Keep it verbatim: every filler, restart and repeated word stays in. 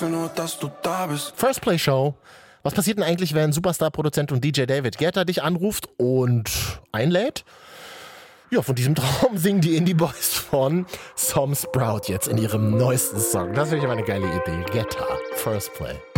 hoffe nur, dass du da bist. First Play Show. Was passiert denn eigentlich, wenn Superstar-Produzent und D J David Guetta dich anruft und einlädt? Ja, von diesem Traum singen die Indie Boys von Sam Sprout jetzt in ihrem neuesten Song. Das ist wirklich eine geile Idee. Guetta, First Play.